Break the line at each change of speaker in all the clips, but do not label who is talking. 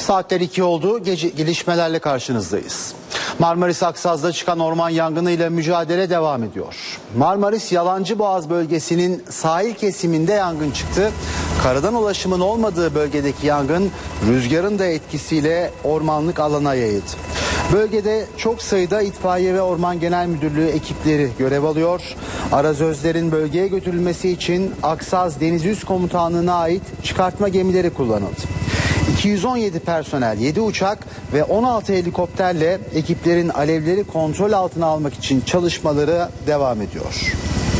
Saatler 2 oldu. Gelişmelerle karşınızdayız. Marmaris Aksaz'da çıkan orman yangınıyla mücadele devam ediyor. Marmaris Yalancıboğaz bölgesinin sahil kesiminde yangın çıktı. Karadan ulaşımın olmadığı bölgedeki yangın rüzgarın da etkisiyle ormanlık alana yayıldı. Bölgede çok sayıda itfaiye ve Orman Genel Müdürlüğü ekipleri görev alıyor. Arazözlerin bölgeye götürülmesi için Aksaz Deniz Üst Komutanlığı'na ait çıkartma gemileri kullanıldı. 217 personel, 7 uçak ve 16 helikopterle ekiplerin alevleri kontrol altına almak için çalışmaları devam ediyor.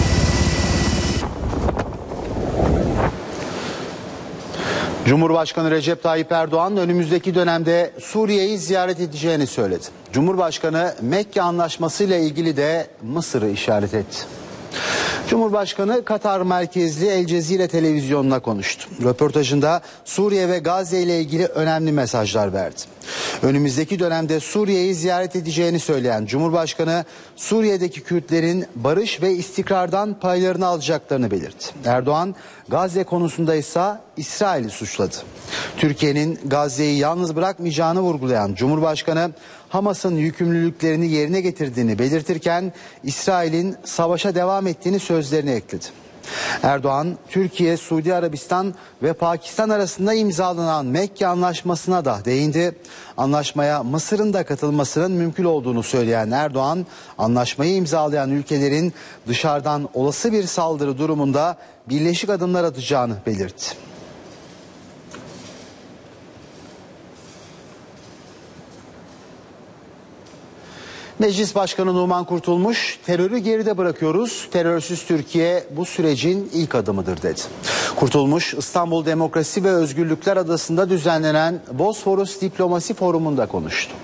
Cumhurbaşkanı Recep Tayyip Erdoğan önümüzdeki dönemde Suriye'yi ziyaret edeceğini söyledi. Cumhurbaşkanı Mekke Anlaşması ile ilgili de Mısır'ı işaret etti. Cumhurbaşkanı Katar merkezli El Cezire televizyonuna konuştu. Röportajında Suriye ve Gazze ile ilgili önemli mesajlar verdi. Önümüzdeki dönemde Suriye'yi ziyaret edeceğini söyleyen Cumhurbaşkanı Suriye'deki Kürtlerin barış ve istikrardan paylarını alacaklarını belirtti. Erdoğan Gazze konusunda ise İsrail'i suçladı. Türkiye'nin Gazze'yi yalnız bırakmayacağını vurgulayan Cumhurbaşkanı Hamas'ın yükümlülüklerini yerine getirdiğini belirtirken İsrail'in savaşa devam ettiğini sözlerine ekledi. Erdoğan, Türkiye, Suudi Arabistan ve Pakistan arasında imzalanan Mekke Anlaşması'na da değindi. Anlaşmaya Mısır'ın da katılmasının mümkün olduğunu söyleyen Erdoğan, anlaşmayı imzalayan ülkelerin dışarıdan olası bir saldırı durumunda birleşik adımlar atacağını belirtti. Meclis Başkanı Numan Kurtulmuş, terörü geride bırakıyoruz, terörsüz Türkiye bu sürecin ilk adımıdır dedi. Kurtulmuş, İstanbul Demokrasi ve Özgürlükler Adası'nda düzenlenen Bosforus Diplomasi Forumu'nda konuştu.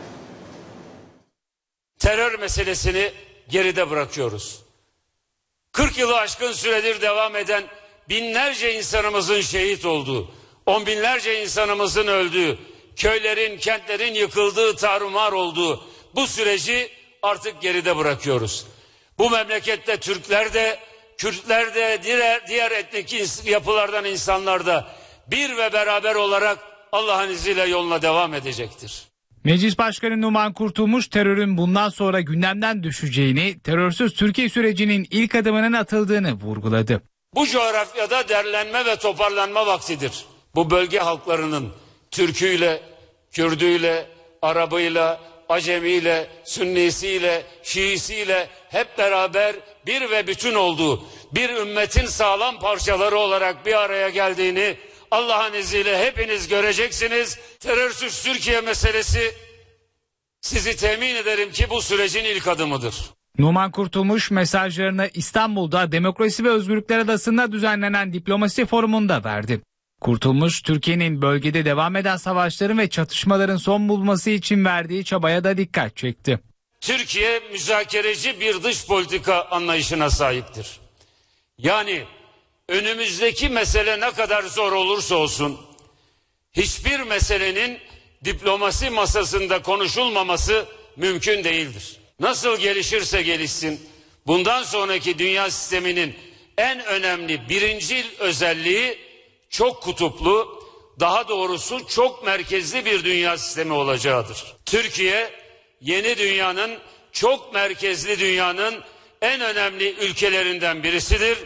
Terör meselesini geride bırakıyoruz. 40 yılı aşkın süredir devam eden binlerce insanımızın şehit olduğu, on binlerce insanımızın öldüğü, köylerin, kentlerin yıkıldığı, tarumar olduğu bu süreci artık geride bırakıyoruz. Bu memlekette Türkler de, Kürtler de, diğer etnik yapılardan insanlar da bir ve beraber olarak Allah'ın izniyle yoluna devam edecektir.
Meclis Başkanı Numan Kurtulmuş terörün bundan sonra gündemden düşeceğini, terörsüz Türkiye sürecinin ilk adımının atıldığını vurguladı.
Bu coğrafyada derlenme ve toparlanma vaktidir. Bu bölge halklarının Türküyle, Kürdüyle, Arabıyla, Acemiyle, Sünnisiyle, Şiisiyle hep beraber bir ve bütün olduğu bir ümmetin sağlam parçaları olarak bir araya geldiğini Allah'ın izniyle hepiniz göreceksiniz. Terörsüz Türkiye meselesi sizi temin ederim ki bu sürecin ilk adımıdır.
Numan Kurtulmuş mesajlarını İstanbul'da Demokrasi ve Özgürlükler Adası'nda düzenlenen diplomasi forumunda verdi. Kurtulmuş, Türkiye'nin bölgede devam eden savaşların ve çatışmaların son bulması için verdiği çabaya da dikkat çekti.
Türkiye müzakereci bir dış politika anlayışına sahiptir. Yani önümüzdeki mesele ne kadar zor olursa olsun, hiçbir meselenin diplomasi masasında konuşulmaması mümkün değildir. Nasıl gelişirse gelişsin, bundan sonraki dünya sisteminin en önemli birincil özelliği çok kutuplu, daha doğrusu çok merkezli bir dünya sistemi olacağıdır. Türkiye, yeni dünyanın, çok merkezli dünyanın en önemli ülkelerinden birisidir.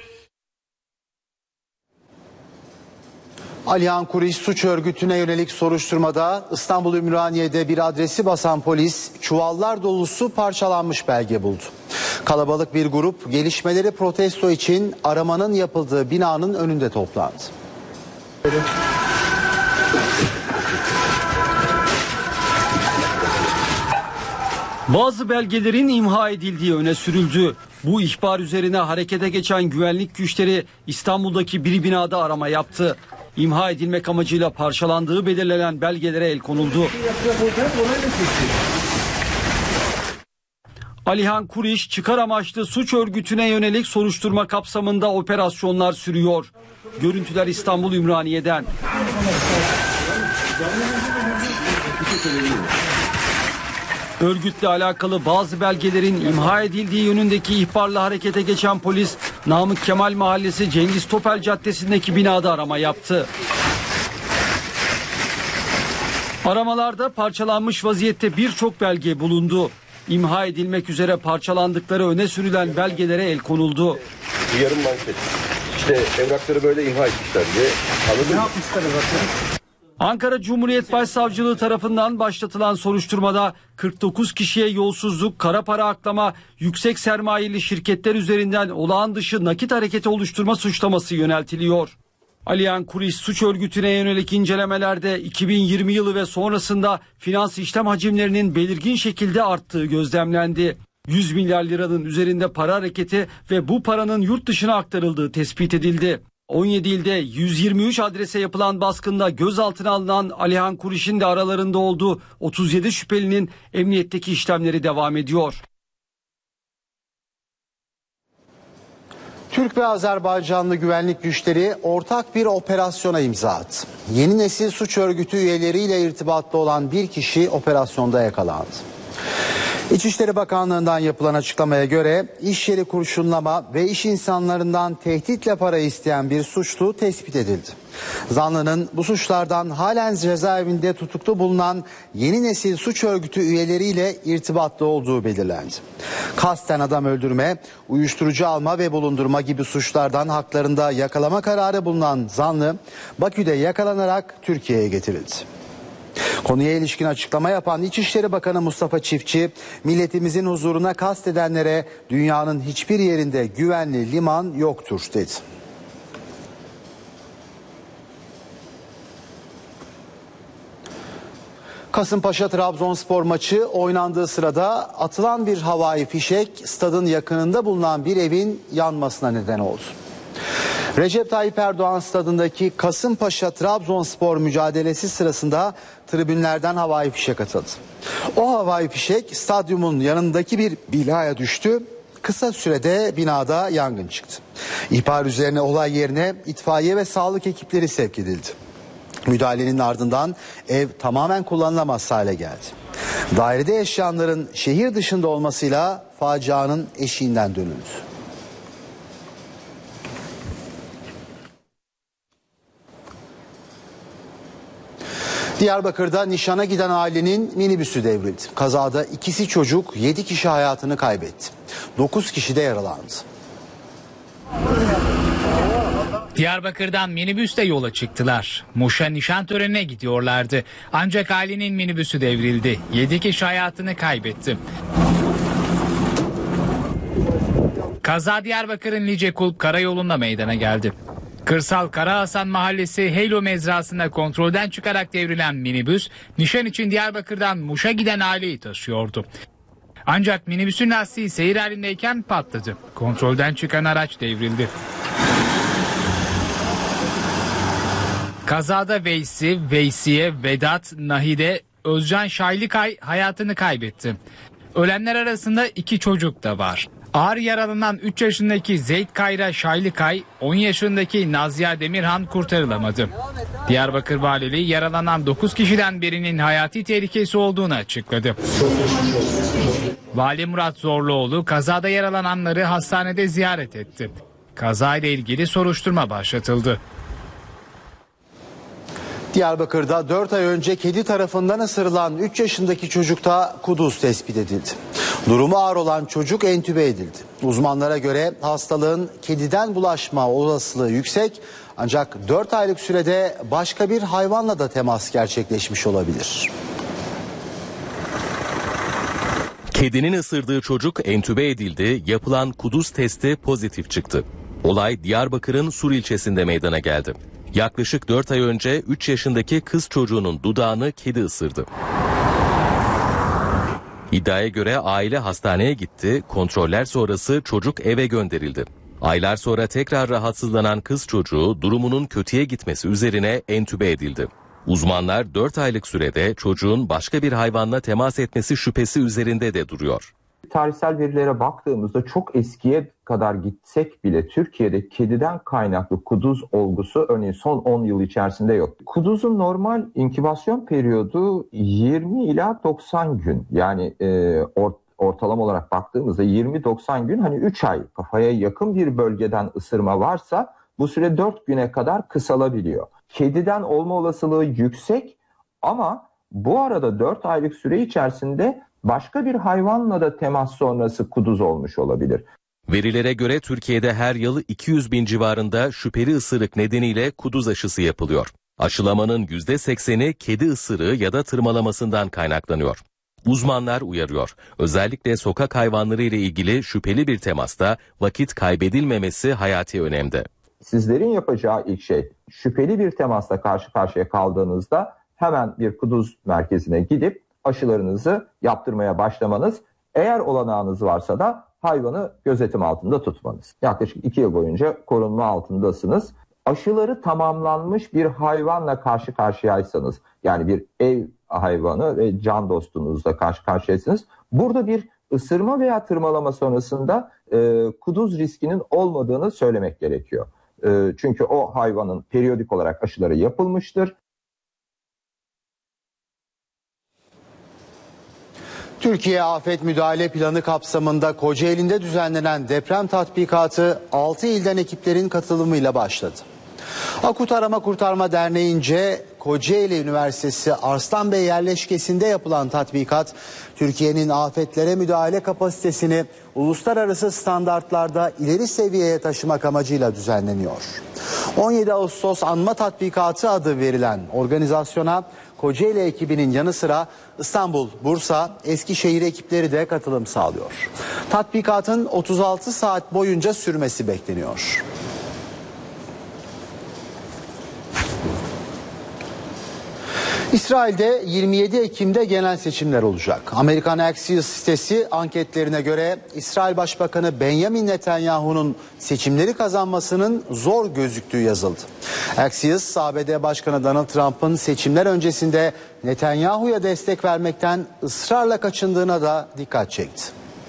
Alihan Kuriş suç örgütüne yönelik soruşturmada İstanbul Ümraniye'de bir adresi basan polis çuvallar dolusu parçalanmış belge buldu. Kalabalık bir grup gelişmeleri protesto için aramanın yapıldığı binanın önünde toplandı.
Bazı belgelerin imha edildiği öne sürüldü. Bu ihbar üzerine harekete geçen güvenlik güçleri İstanbul'daki bir binada arama yaptı. İmha edilmek amacıyla parçalandığı belirlenen belgelere el konuldu. Alihan Kuriş çıkar amaçlı suç örgütüne yönelik soruşturma kapsamında operasyonlar sürüyor. Görüntüler İstanbul Ümraniye'den. Örgütle alakalı bazı belgelerin imha edildiği yönündeki ihbarla harekete geçen polis, Namık Kemal Mahallesi Cengiz Topel Caddesi'ndeki binada arama yaptı. Aramalarda parçalanmış vaziyette birçok belge bulundu. İmha edilmek üzere parçalandıkları öne sürülen belgelere el konuldu.
Bu yarım manket. İşte evrakları böyle imha etmişler diye. Anladın mı?
Ankara Cumhuriyet Başsavcılığı tarafından başlatılan soruşturmada 49 kişiye yolsuzluk, kara para aklama, yüksek sermayeli şirketler üzerinden olağan dışı nakit hareketi oluşturma suçlaması yöneltiliyor. Aliyan Kuris suç örgütüne yönelik incelemelerde 2020 yılı ve sonrasında finans işlem hacimlerinin belirgin şekilde arttığı gözlemlendi. 100 milyar liranın üzerinde para hareketi ve bu paranın yurt dışına aktarıldığı tespit edildi. 17 ilde 123 adrese yapılan baskında gözaltına alınan Alihan Kuriş'in de aralarında olduğu 37 şüphelinin emniyetteki işlemleri devam ediyor.
Türk ve Azerbaycanlı güvenlik güçleri ortak bir operasyona imza attı. Yeni nesil suç örgütü üyeleriyle irtibatlı olan bir kişi operasyonda yakalandı. İçişleri Bakanlığı'ndan yapılan açıklamaya göre iş yeri kurşunlama ve iş insanlarından tehditle para isteyen bir suçlu tespit edildi. Zanlının bu suçlardan halen cezaevinde tutuklu bulunan yeni nesil suç örgütü üyeleriyle irtibatlı olduğu belirlendi. Kasten adam öldürme, uyuşturucu alma ve bulundurma gibi suçlardan haklarında yakalama kararı bulunan zanlı Bakü'de yakalanarak Türkiye'ye getirildi. Konuya ilişkin açıklama yapan İçişleri Bakanı Mustafa Çiftçi, milletimizin huzuruna kastedenlere dünyanın hiçbir yerinde güvenli liman yoktur dedi. Kasımpaşa-Trabzonspor maçı oynandığı sırada atılan bir havai fişek stadın yakınında bulunan bir evin yanmasına neden oldu. Recep Tayyip Erdoğan stadındaki Kasımpaşa-Trabzonspor mücadelesi sırasında tribünlerden havai fişek atıldı. O havai fişek stadyumun yanındaki bir binaya düştü. Kısa sürede binada yangın çıktı. İhbar üzerine olay yerine itfaiye ve sağlık ekipleri sevk edildi. Müdahalenin ardından ev tamamen kullanılamaz hale geldi. Dairede yaşayanların şehir dışında olmasıyla facianın eşiğinden dönüldü. Diyarbakır'da nişana giden ailenin minibüsü devrildi. Kazada ikisi çocuk, 7 kişi hayatını kaybetti. 9 kişi de yaralandı.
Diyarbakır'dan minibüsle yola çıktılar. Muş'a nişan törenine gidiyorlardı. Ancak ailenin minibüsü devrildi. 7 kişi hayatını kaybetti. Kaza Diyarbakır'ın Licekulp karayolunda meydana geldi. Kırsal Karahasan Mahallesi Heylo mezrasında kontrolden çıkarak devrilen minibüs, nişan için Diyarbakır'dan Muş'a giden aileyi taşıyordu. Ancak minibüsün lastiği seyir halindeyken patladı. Kontrolden çıkan araç devrildi. Kazada Veysi, Veysiye, Vedat, Nahide, Özcan Şaylıkay hayatını kaybetti. Ölenler arasında 2 çocuk da var. Ağır yaralanan 3 yaşındaki Zeyd Kayra Şaylıkay, 10 yaşındaki Nazya Demirhan kurtarılamadı. Diyarbakır Valiliği yaralanan 9 kişiden birinin hayati tehlikesi olduğunu açıkladı. Vali Murat Zorluoğlu kazada yaralananları hastanede ziyaret etti. Kazayla ilgili soruşturma başlatıldı.
Diyarbakır'da 4 ay önce kedi tarafından ısırılan 3 yaşındaki çocukta kuduz tespit edildi. Durumu ağır olan çocuk entübe edildi. Uzmanlara göre hastalığın kediden bulaşma olasılığı yüksek, ancak 4 aylık sürede başka bir hayvanla da temas gerçekleşmiş olabilir.
Kedinin ısırdığı çocuk entübe edildi, yapılan kuduz testi pozitif çıktı. Olay Diyarbakır'ın Sur ilçesinde meydana geldi. Yaklaşık 4 ay önce 3 yaşındaki kız çocuğunun dudağını kedi ısırdı. İddiaya göre aile hastaneye gitti, kontroller sonrası çocuk eve gönderildi. Aylar sonra tekrar rahatsızlanan kız çocuğu durumunun kötüye gitmesi üzerine entübe edildi. Uzmanlar 4 aylık sürede çocuğun başka bir hayvanla temas etmesi şüphesi üzerinde de duruyor.
Tarihsel verilere baktığımızda çok eskiye kadar gitsek bile Türkiye'de kediden kaynaklı kuduz olgusu örneğin son 10 yıl içerisinde yok. Kuduzun normal inkübasyon periyodu 20 ila 90 gün. Yani ortalama olarak baktığımızda 20-90 gün, hani 3 ay kafaya yakın bir bölgeden ısırma varsa bu süre 4 güne kadar kısalabiliyor. Kediden olma olasılığı yüksek ama bu arada 4 aylık süre içerisinde başka bir hayvanla da temas sonrası kuduz olmuş olabilir.
Verilere göre Türkiye'de her yıl 200 bin civarında şüpheli ısırık nedeniyle kuduz aşısı yapılıyor. Aşılamanın %80'i kedi ısırığı ya da tırmalamasından kaynaklanıyor. Uzmanlar uyarıyor. Özellikle sokak hayvanları ile ilgili şüpheli bir temasta vakit kaybedilmemesi hayati önemde.
Sizlerin yapacağı ilk şey, şüpheli bir temasla karşı karşıya kaldığınızda hemen bir kuduz merkezine gidip aşılarınızı yaptırmaya başlamanız. Eğer olanağınız varsa da hayvanı gözetim altında tutmanız. Yaklaşık 2 yıl boyunca korunma altındasınız. Aşıları tamamlanmış bir hayvanla karşı karşıyaysanız, yani bir ev hayvanı ve can dostunuzla karşı karşıyaysanız, burada bir ısırma veya tırmalama sonrasında kuduz riskinin olmadığını söylemek gerekiyor. Çünkü o hayvanın periyodik olarak aşıları yapılmıştır.
Türkiye Afet Müdahale Planı kapsamında Kocaeli'nde düzenlenen deprem tatbikatı 6 ilden ekiplerin katılımıyla başladı. Akut Arama Kurtarma Derneği'nce Kocaeli Üniversitesi Arslanbey yerleşkesinde yapılan tatbikat, Türkiye'nin afetlere müdahale kapasitesini uluslararası standartlarda ileri seviyeye taşımak amacıyla düzenleniyor. 17 Ağustos Anma Tatbikatı adı verilen organizasyona Kocaeli ekibinin yanı sıra İstanbul, Bursa, Eskişehir ekipleri de katılım sağlıyor. Tatbikatın 36 saat boyunca sürmesi bekleniyor. İsrail'de 27 Ekim'de genel seçimler olacak. Amerikan Axios sitesi anketlerine göre İsrail Başbakanı Benjamin Netanyahu'nun seçimleri kazanmasının zor gözüktüğü yazıldı. Axios, ABD Başkanı Donald Trump'ın seçimler öncesinde Netanyahu'ya destek vermekten ısrarla kaçındığına da dikkat çekti.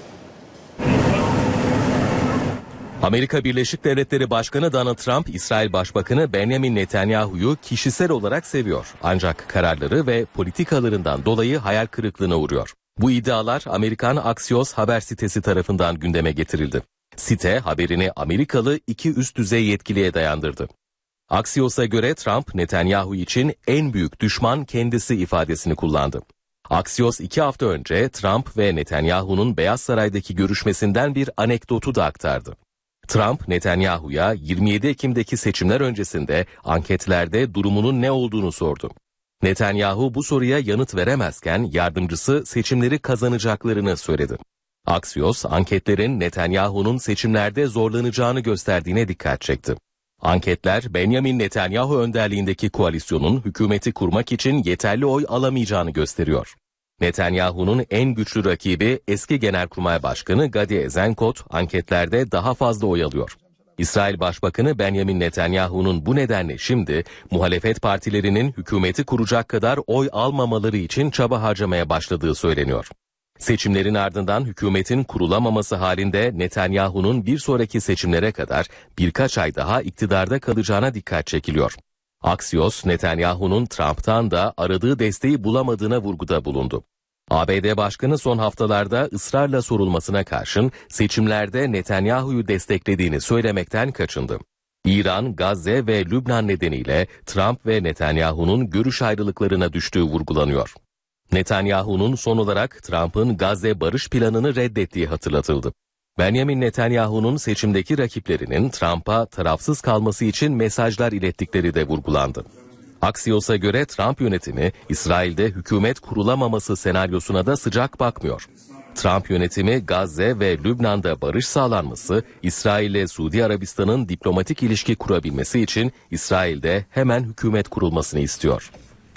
Amerika Birleşik Devletleri Başkanı Donald Trump, İsrail Başbakanı Benjamin Netanyahu'yu kişisel olarak seviyor. Ancak kararları ve politikalarından dolayı hayal kırıklığına uğruyor. Bu iddialar Amerikan Axios haber sitesi tarafından gündeme getirildi. Site haberini Amerikalı 2 üst düzey yetkiliye dayandırdı. Axios'a göre Trump, Netanyahu için en büyük düşman kendisi ifadesini kullandı. Axios 2 hafta önce Trump ve Netanyahu'nun Beyaz Saray'daki görüşmesinden bir anekdotu da aktardı. Trump, Netanyahu'ya 27 Ekim'deki seçimler öncesinde anketlerde durumunun ne olduğunu sordu. Netanyahu bu soruya yanıt veremezken yardımcısı seçimleri kazanacaklarını söyledi. Axios, anketlerin Netanyahu'nun seçimlerde zorlanacağını gösterdiğine dikkat çekti. Anketler, Benjamin Netanyahu önderliğindeki koalisyonun hükümeti kurmak için yeterli oy alamayacağını gösteriyor. Netanyahu'nun en güçlü rakibi eski Genelkurmay Başkanı Gadi Eisenkot anketlerde daha fazla oy alıyor. İsrail Başbakanı Benjamin Netanyahu'nun bu nedenle şimdi muhalefet partilerinin hükümeti kuracak kadar oy almamaları için çaba harcamaya başladığı söyleniyor. Seçimlerin ardından hükümetin kurulamaması halinde Netanyahu'nun bir sonraki seçimlere kadar birkaç ay daha iktidarda kalacağına dikkat çekiliyor. Axios, Netanyahu'nun Trump'tan da aradığı desteği bulamadığına vurguda bulundu. ABD Başkanı son haftalarda ısrarla sorulmasına karşın seçimlerde Netanyahu'yu desteklediğini söylemekten kaçındı. İran, Gazze ve Lübnan nedeniyle Trump ve Netanyahu'nun görüş ayrılıklarına düştüğü vurgulanıyor. Netanyahu'nun son olarak Trump'ın Gazze barış planını reddettiği hatırlatıldı. Benjamin Netanyahu'nun seçimdeki rakiplerinin Trump'a tarafsız kalması için mesajlar ilettikleri de vurgulandı. Axios'a göre Trump yönetimi İsrail'de hükümet kurulamaması senaryosuna da sıcak bakmıyor. Trump yönetimi Gazze ve Lübnan'da barış sağlanması, İsrail ile Suudi Arabistan'ın diplomatik ilişki kurabilmesi için İsrail'de hemen hükümet kurulmasını istiyor.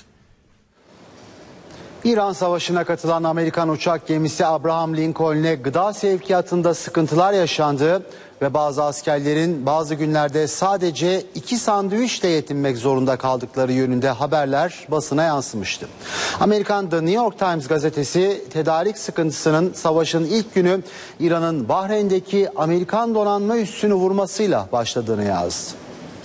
İran Savaşı'na katılan Amerikan uçak gemisi Abraham Lincoln'e gıda sevkiyatında sıkıntılar yaşandı ve bazı askerlerin bazı günlerde sadece 2 sandviçle yetinmek zorunda kaldıkları yönünde haberler basına yansımıştı. Amerikan The New York Times gazetesi tedarik sıkıntısının savaşın ilk günü İran'ın Bahreyn'deki Amerikan donanma üssünü vurmasıyla başladığını yazdı.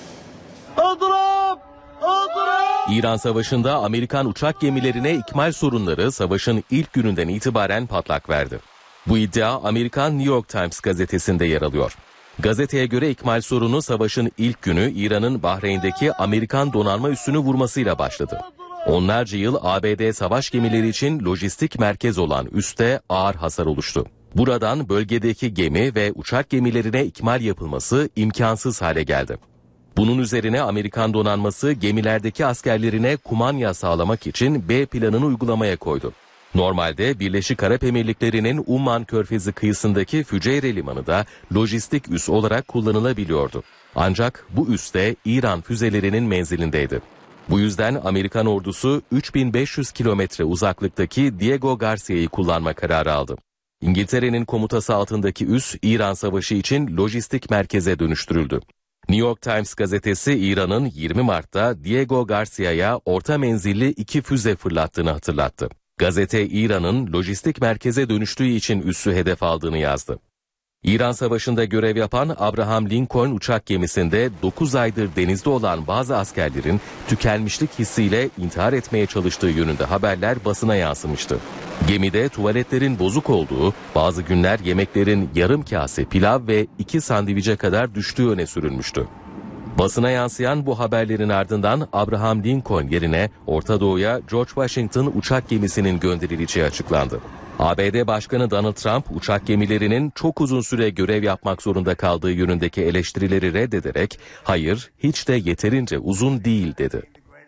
İran Savaşı'nda Amerikan uçak gemilerine ikmal sorunları savaşın ilk gününden itibaren patlak verdi. Bu iddia Amerikan New York Times gazetesinde yer alıyor. Gazeteye göre ikmal sorunu savaşın ilk günü İran'ın Bahreyn'deki Amerikan donanma üssünü vurmasıyla başladı. Onlarca yıl ABD savaş gemileri için lojistik merkez olan üste ağır hasar oluştu. Buradan bölgedeki gemi ve uçak gemilerine ikmal yapılması imkansız hale geldi. Bunun üzerine Amerikan donanması gemilerdeki askerlerine kumanya sağlamak için B planını uygulamaya koydu. Normalde Birleşik Arap Emirlikleri'nin Umman Körfezi kıyısındaki Füceyre Limanı da lojistik üs olarak kullanılabiliyordu. Ancak bu üs de İran füzelerinin menzilindeydi. Bu yüzden Amerikan ordusu 3500 kilometre uzaklıktaki Diego Garcia'yı kullanma kararı aldı. İngiltere'nin komutası altındaki üs İran Savaşı için lojistik merkeze dönüştürüldü. New York Times gazetesi İran'ın 20 Mart'ta Diego Garcia'ya orta menzilli 2 füze fırlattığını hatırlattı. Gazete İran'ın lojistik merkeze dönüştüğü için üssü hedef aldığını yazdı. İran Savaşı'nda görev yapan Abraham Lincoln uçak gemisinde 9 aydır denizde olan bazı askerlerin tükenmişlik hissiyle intihar etmeye çalıştığı yönünde haberler basına yansımıştı. Gemide tuvaletlerin bozuk olduğu, bazı günler yemeklerin yarım kase pilav ve 2 sandviçe kadar düştüğü öne sürülmüştü. Basına yansıyan bu haberlerin ardından Abraham Lincoln yerine Orta Doğu'ya George Washington uçak gemisinin gönderileceği açıklandı. ABD Başkanı Donald Trump uçak gemilerinin çok uzun süre görev yapmak zorunda kaldığı yönündeki eleştirileri reddederek hayır hiç de yeterince uzun değil dedi.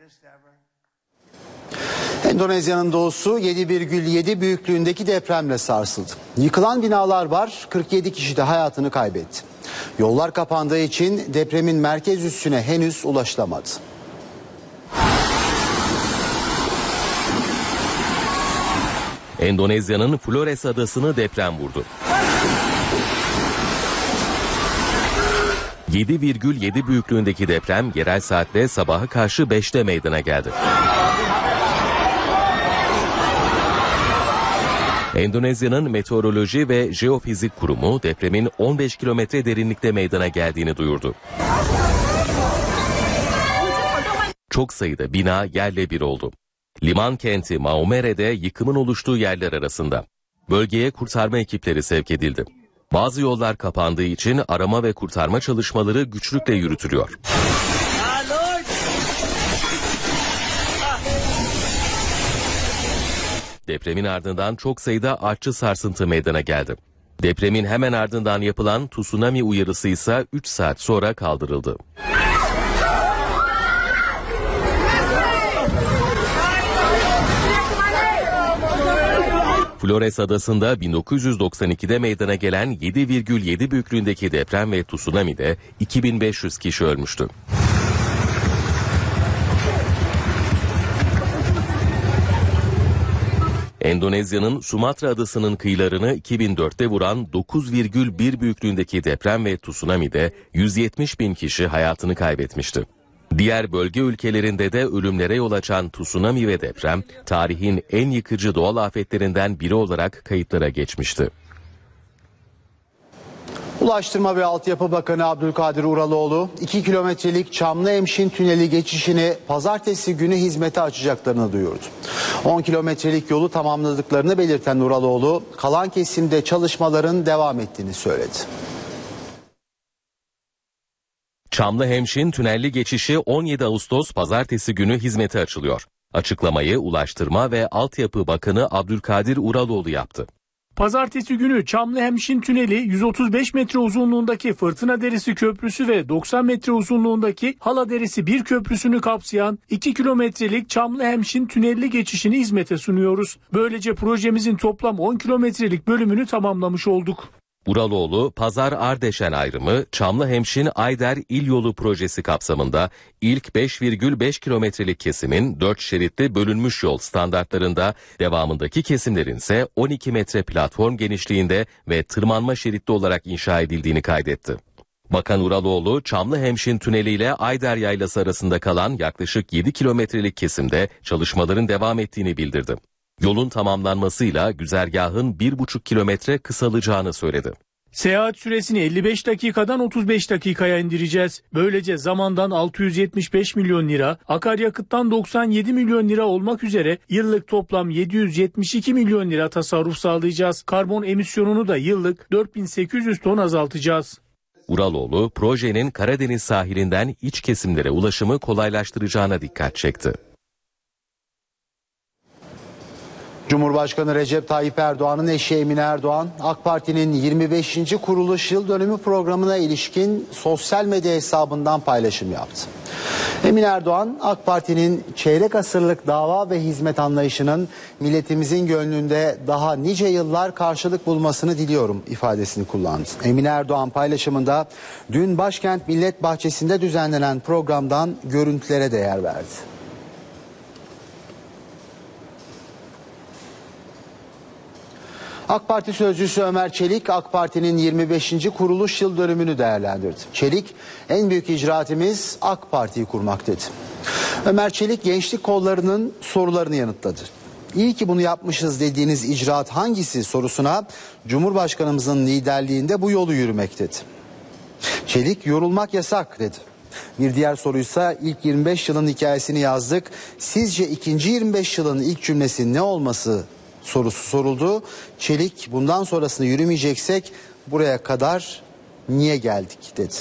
Endonezya'nın doğusu 7,7 büyüklüğündeki depremle sarsıldı. Yıkılan binalar var, 47 kişi de hayatını kaybetti. Yollar kapandığı için depremin merkez üssüne henüz ulaşılamadı.
Endonezya'nın Flores adasını deprem vurdu. 7,7 büyüklüğündeki deprem yerel saatle sabaha karşı 5'te meydana geldi. Endonezya'nın Meteoroloji ve Jeofizik Kurumu depremin 15 kilometre derinlikte meydana geldiğini duyurdu. Çok sayıda bina yerle bir oldu. Liman kenti Maumere'de yıkımın oluştuğu yerler arasında. Bölgeye kurtarma ekipleri sevk edildi. Bazı yollar kapandığı için arama ve kurtarma çalışmaları güçlükle yürütülüyor. Depremin ardından çok sayıda artçı sarsıntı meydana geldi. Depremin hemen ardından yapılan tsunami uyarısı ise 3 saat sonra kaldırıldı. Flores adasında 1992'de meydana gelen 7,7 büyüklüğündeki deprem ve tsunami'de 2500 kişi ölmüştü. Endonezya'nın Sumatra adasının kıyılarını 2004'te vuran 9,1 büyüklüğündeki deprem ve tsunami'de 170 bin kişi hayatını kaybetmişti. Diğer bölge ülkelerinde de ölümlere yol açan tsunami ve deprem, tarihin en yıkıcı doğal afetlerinden biri olarak kayıtlara geçmişti.
Ulaştırma ve Altyapı Bakanı Abdülkadir Uraloğlu 2 kilometrelik Çamlıhemşin Tüneli geçişini pazartesi günü hizmete açacaklarını duyurdu. 10 kilometrelik yolu tamamladıklarını belirten Uraloğlu, kalan kesimde çalışmaların devam ettiğini söyledi.
Çamlıhemşin tünelli geçişi 17 Ağustos pazartesi günü hizmete açılıyor. Açıklamayı Ulaştırma ve Altyapı Bakanı Abdülkadir Uraloğlu yaptı.
Pazartesi günü Çamlıhemşin Tüneli 135 metre uzunluğundaki Fırtına Deresi Köprüsü ve 90 metre uzunluğundaki Hala Deresi 1 köprüsünü kapsayan 2 kilometrelik Çamlıhemşin tünelli geçişini hizmete sunuyoruz. Böylece projemizin toplam 10 kilometrelik bölümünü tamamlamış olduk.
Uraloğlu, Pazar-Ardeşen ayrımı Çamlıhemşin-Ayder İl Yolu projesi kapsamında ilk 5,5 kilometrelik kesimin 4 şeritli bölünmüş yol standartlarında, devamındaki kesimlerin ise 12 metre platform genişliğinde ve tırmanma şeritli olarak inşa edildiğini kaydetti. Bakan Uraloğlu, Çamlıhemşin Tüneli ile Ayder Yaylası arasında kalan yaklaşık 7 kilometrelik kesimde çalışmaların devam ettiğini bildirdi. Yolun tamamlanmasıyla güzergahın 1,5 kilometre kısalacağını söyledi.
Seyahat süresini 55 dakikadan 35 dakikaya indireceğiz. Böylece zamandan 675 milyon lira, akaryakıttan 97 milyon lira olmak üzere yıllık toplam 772 milyon lira tasarruf sağlayacağız. Karbon emisyonunu da yıllık 4800 ton azaltacağız.
Uraloğlu, projenin Karadeniz sahilinden iç kesimlere ulaşımı kolaylaştıracağına dikkat çekti.
Cumhurbaşkanı Recep Tayyip Erdoğan'ın eşi Emine Erdoğan, AK Parti'nin 25. kuruluş yıl dönümü programına ilişkin sosyal medya hesabından paylaşım yaptı. Emine Erdoğan, AK Parti'nin çeyrek asırlık dava ve hizmet anlayışının milletimizin gönlünde daha nice yıllar karşılık bulmasını diliyorum ifadesini kullandı. Emine Erdoğan paylaşımında dün başkent Millet Bahçesi'nde düzenlenen programdan görüntülere de yer verdi. AK Parti sözcüsü Ömer Çelik, AK Parti'nin 25. kuruluş yıl dönümünü değerlendirdi. Çelik, en büyük icraatimiz AK Parti'yi kurmak dedi. Ömer Çelik, gençlik kollarının sorularını yanıtladı. İyi ki bunu yapmışız dediğiniz icraat hangisi sorusuna Cumhurbaşkanımızın liderliğinde bu yolu yürümek dedi. Çelik, yorulmak yasak dedi. Bir diğer soruysa ilk 25 yılın hikayesini yazdık. Sizce ikinci 25 yılın ilk cümlesi ne olması sorusu soruldu. Çelik, bundan sonrasını yürümeyeceksek buraya kadar niye geldik dedi.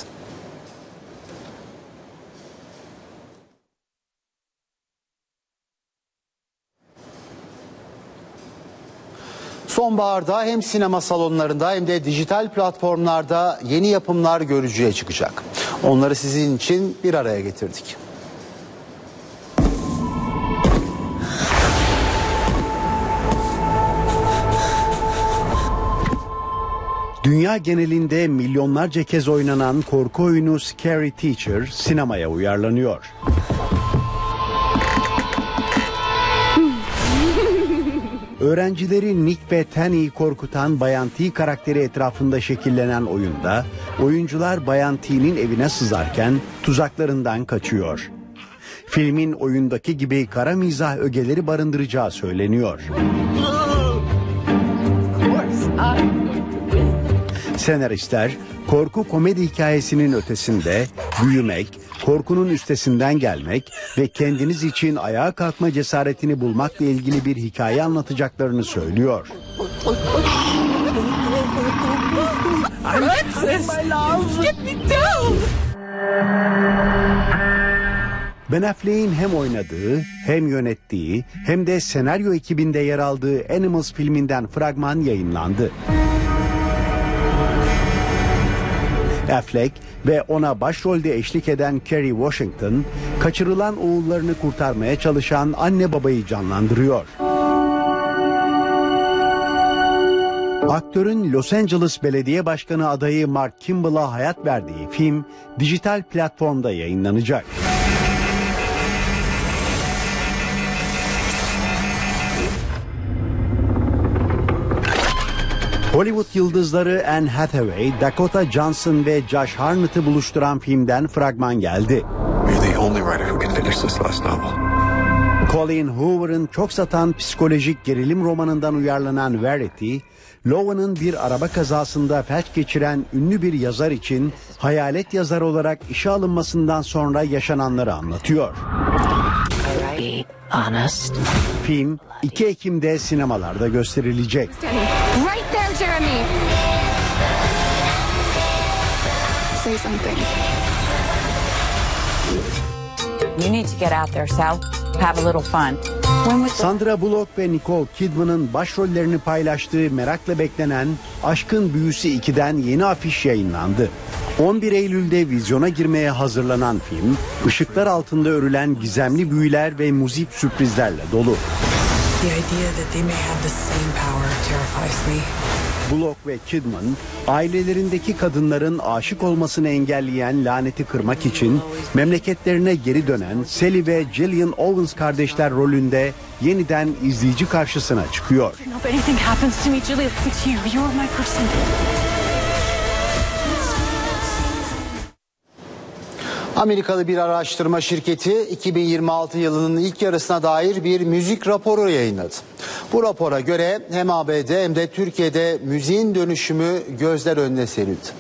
Sonbaharda hem sinema salonlarında hem de dijital platformlarda yeni yapımlar görücüye çıkacak. Onları sizin için bir araya getirdik.
Dünya genelinde milyonlarca kez oynanan korku oyunu Scary Teacher sinemaya uyarlanıyor. Öğrencileri Nick ve Tanny'yi korkutan Bayan T karakteri etrafında şekillenen oyunda oyuncular Bayan T'nin evine sızarken tuzaklarından kaçıyor. Filmin oyundaki gibi kara mizah ögeleri barındıracağı söyleniyor. Senaristler korku komedi hikayesinin ötesinde büyümek, korkunun üstesinden gelmek ve kendiniz için ayağa kalkma cesaretini bulmakla ilgili bir hikaye anlatacaklarını söylüyor. Ben Affleck'in hem oynadığı, hem yönettiği, hem de senaryo ekibinde yer aldığı Animals filminden fragman yayınlandı. Affleck ve ona başrolde eşlik eden Kerry Washington, kaçırılan oğullarını kurtarmaya çalışan anne babayı canlandırıyor. Aktörün Los Angeles Belediye Başkanı adayı Mark Kimball'a hayat verdiği film dijital platformda yayınlanacak. Hollywood yıldızları Anne Hathaway, Dakota Johnson ve Josh Hartnett'ı buluşturan filmden fragman geldi. Colleen Hoover'ın çok satan psikolojik gerilim romanından uyarlanan Verity, Lowen'ın bir araba kazasında felç geçiren ünlü bir yazar için hayalet yazar olarak işe alınmasından sonra yaşananları anlatıyor. Film 2 Ekim'de sinemalarda gösterilecek.
Jeremy. Say something. You need to get out there, Sal. Have a little fun.
Sandra Bullock ve Nicole Kidman'ın başrollerini paylaştığı merakla beklenen Aşkın Büyüsü 2'den yeni afiş yayınlandı. 11 Eylül'de vizyona girmeye hazırlanan film, ışıklar altında örülen gizemli büyüler ve müzik sürprizlerle dolu.
The idea that they may have the same power terrifies me.
Bullock ve Kidman, ailelerindeki kadınların aşık olmasını engelleyen laneti kırmak için memleketlerine geri dönen Sally ve Gillian Owens kardeşler rolünde yeniden izleyici karşısına çıkıyor.
Amerikalı bir araştırma şirketi 2026 yılının ilk yarısına dair bir müzik raporu yayınladı. Bu rapora göre hem ABD hem de Türkiye'de müziğin dönüşümü gözler önüne serildi.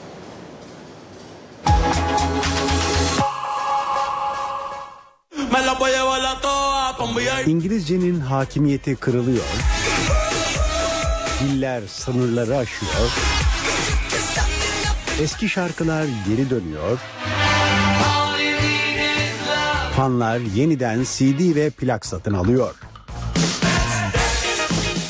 İngilizcenin hakimiyeti kırılıyor, diller sınırları aşıyor, eski şarkılar geri dönüyor, fanlar yeniden CD ve plak satın alıyor.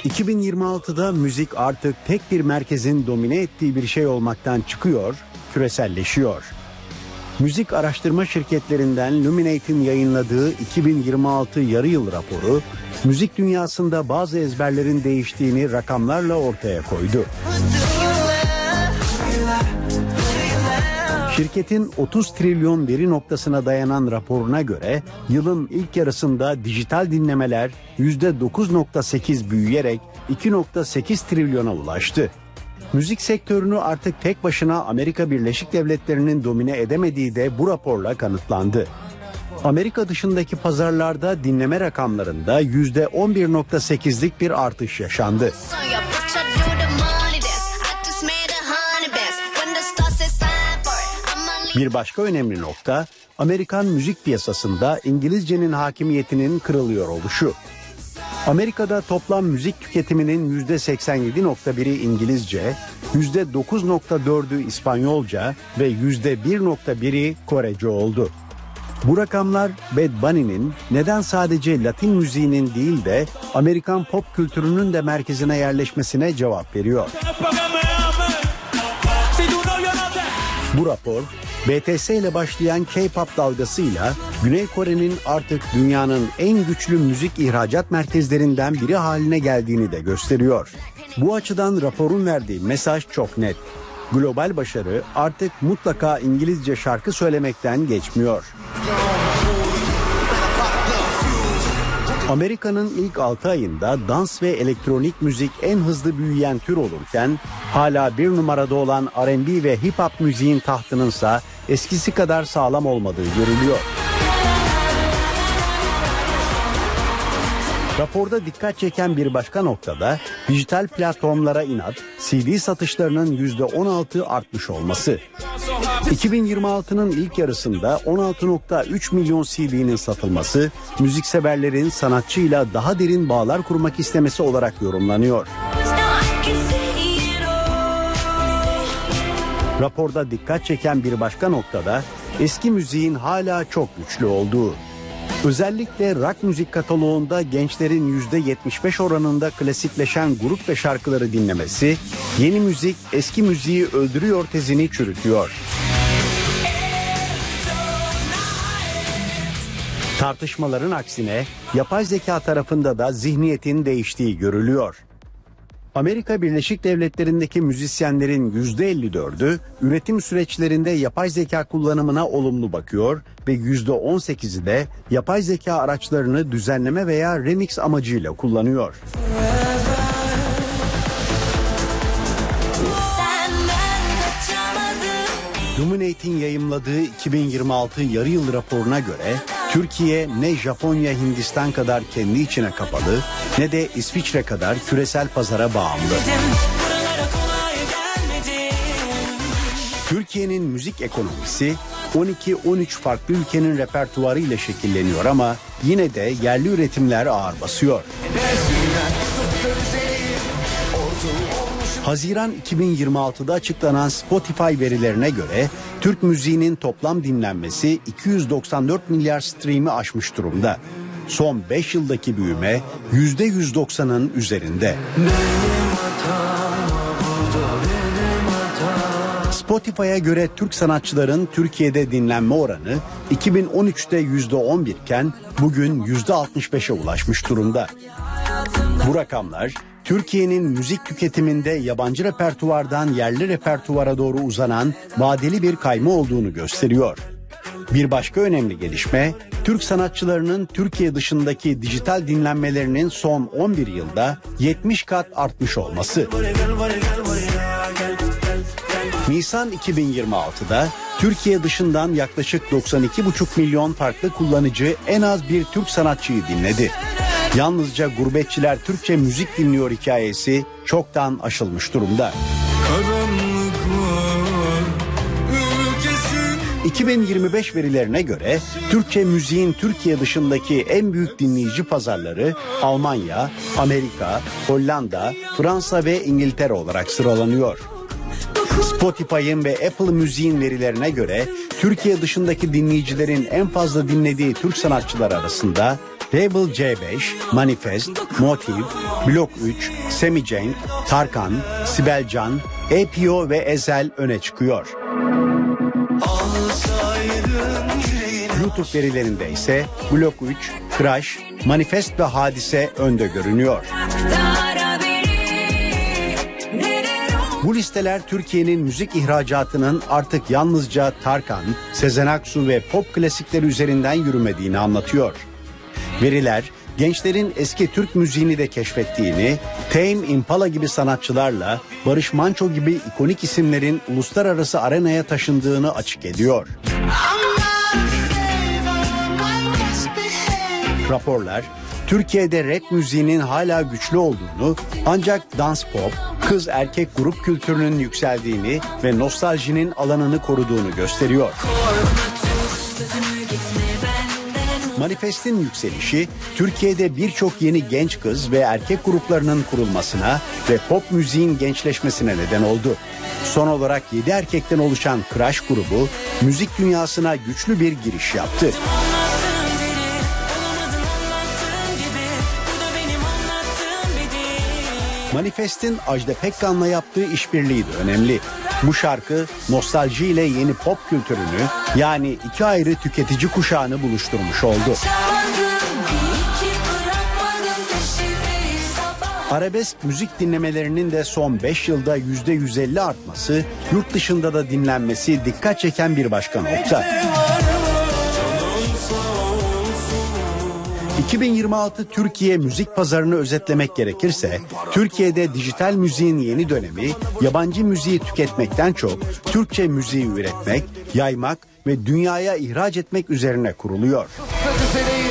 2026'da müzik artık tek bir merkezin domine ettiği bir şey olmaktan çıkıyor, küreselleşiyor. Müzik araştırma şirketlerinden Luminate'in yayınladığı 2026 yarı yıl raporu, müzik dünyasında bazı ezberlerin değiştiğini rakamlarla ortaya koydu. Şirketin 30 trilyon veri noktasına dayanan raporuna göre yılın ilk yarısında dijital dinlemeler %9.8 büyüyerek 2.8 trilyona ulaştı. Müzik sektörünü artık tek başına Amerika Birleşik Devletleri'nin domine edemediği de bu raporla kanıtlandı. Amerika dışındaki pazarlarda dinleme rakamlarında %11.8'lik bir artış yaşandı. Bir başka önemli nokta, Amerikan müzik piyasasında İngilizcenin hakimiyetinin kırılıyor oluşu. Amerika'da toplam müzik tüketiminin %87.1'i İngilizce, %9.4'ü İspanyolca ve %1.1'i Korece oldu. Bu rakamlar Bad Bunny'nin neden sadece Latin müziğinin değil de Amerikan pop kültürünün de merkezine yerleşmesine cevap veriyor. Bu rapor, BTS ile başlayan K-pop dalgasıyla Güney Kore'nin artık dünyanın en güçlü müzik ihracat merkezlerinden biri haline geldiğini de gösteriyor. Bu açıdan raporun verdiği mesaj çok net. Global başarı artık mutlaka İngilizce şarkı söylemekten geçmiyor. Amerika'nın ilk 6 ayında dans ve elektronik müzik en hızlı büyüyen tür olurken hala bir numarada olan R&B ve hip hop müziğin tahtınınsa eskisi kadar sağlam olmadığı görülüyor. Raporda dikkat çeken bir başka noktada dijital platformlara inat, CD satışlarının %16 artmış olması. 2026'nın ilk yarısında 16.3 milyon CD'nin satılması, müzikseverlerin sanatçıyla daha derin bağlar kurmak istemesi olarak yorumlanıyor. Raporda dikkat çeken bir başka noktada eski müziğin hala çok güçlü olduğu. Özellikle rock müzik kataloğunda gençlerin %75 oranında klasikleşen grup ve şarkıları dinlemesi, yeni müzik eski müziği öldürüyor tezini çürütüyor. Tartışmaların aksine yapay zeka tarafında da zihniyetin değiştiği görülüyor. Amerika Birleşik Devletleri'ndeki müzisyenlerin %54'ü üretim süreçlerinde yapay zeka kullanımına olumlu bakıyor ve %18'i de yapay zeka araçlarını düzenleme veya remix amacıyla kullanıyor. Luminate'in yayımladığı 2026 yarı yıl raporuna göre Türkiye ne Japonya, Hindistan kadar kendi içine kapalı ne de İsviçre kadar küresel pazara bağımlı. Türkiye'nin müzik ekonomisi 12-13 farklı ülkenin repertuarı ile şekilleniyor ama yine de yerli üretimler ağır basıyor. Haziran 2026'da açıklanan Spotify verilerine göre Türk müziğinin toplam dinlenmesi 294 milyar stream'i aşmış durumda. Son 5 yıldaki büyüme %190'ın üzerinde. Spotify'a göre Türk sanatçıların Türkiye'de dinlenme oranı 2013'te %11 iken bugün %65'e ulaşmış durumda. Bu rakamlar Türkiye'nin müzik tüketiminde yabancı repertuvardan yerli repertuvara doğru uzanan vadeli bir kayma olduğunu gösteriyor. Bir başka önemli gelişme, Türk sanatçılarının Türkiye dışındaki dijital dinlenmelerinin son 11 yılda 70 kat artmış olması. Nisan 2026'da Türkiye dışından yaklaşık 92,5 milyon farklı kullanıcı en az bir Türk sanatçıyı dinledi. Yalnızca gurbetçiler Türkçe müzik dinliyor hikayesi çoktan aşılmış durumda. 2025 verilerine göre Türkçe müziğin Türkiye dışındaki en büyük dinleyici pazarları Almanya, Amerika, Hollanda, Fransa ve İngiltere olarak sıralanıyor. Spotify'ın ve Apple Müziğin verilerine göre Türkiye dışındaki dinleyicilerin en fazla dinlediği Türk sanatçılar arasında Label C5, Manifest, Motive, Blok 3, Semicenk, Tarkan, Sibel Can, APO ve Ezel öne çıkıyor. YouTube verilerinde ise Blok 3, Crash, Manifest ve Hadise önde görünüyor. Bu listeler Türkiye'nin müzik ihracatının artık yalnızca Tarkan, Sezen Aksu ve pop klasikleri üzerinden yürümediğini anlatıyor. Veriler gençlerin eski Türk müziğini de keşfettiğini, Tame Impala gibi sanatçılarla Barış Manço gibi ikonik isimlerin uluslararası arenaya taşındığını açık ediyor. Raporlar Türkiye'de rap müziğinin hala güçlü olduğunu, ancak dans pop, kız erkek grup kültürünün yükseldiğini ve nostaljinin alanını koruduğunu gösteriyor. Manifest'in yükselişi Türkiye'de birçok yeni genç kız ve erkek gruplarının kurulmasına ve pop müziğin gençleşmesine neden oldu. Son olarak 7 erkekten oluşan Crash grubu müzik dünyasına güçlü bir giriş yaptı. Manifest'in Ajda Pekkan'la yaptığı işbirliği de önemli. Bu şarkı nostalji ile yeni pop kültürünü, yani iki ayrı tüketici kuşağını buluşturmuş oldu. Arabesk müzik dinlemelerinin de son 5 yılda %150 artması, yurt dışında da dinlenmesi dikkat çeken bir başka nokta. 2026 Türkiye müzik pazarını özetlemek gerekirse, Türkiye'de dijital müziğin yeni dönemi, yabancı müziği tüketmekten çok Türkçe müziği üretmek, yaymak ve dünyaya ihraç etmek üzerine kuruluyor.